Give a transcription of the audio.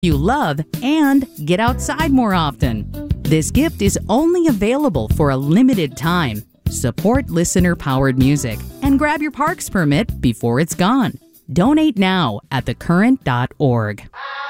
you love and get outside more often. This gift is only available for a limited time. Support listener-powered music and grab your parks permit before it's gone. Donate now at thecurrent.org.